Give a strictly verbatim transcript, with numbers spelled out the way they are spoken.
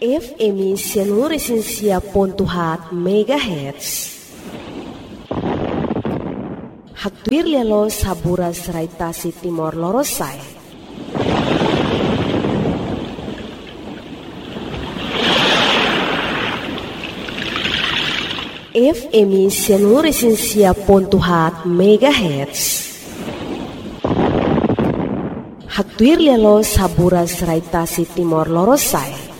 F M Sianuresinsia Pontuhat Megahertz. Hagtuir lelo saburas raitasi Timor Lorosai. F M Sianuresinsia Pontuhat Megahertz. Hagtuir lelo saburas raitasi Timor Lorosai.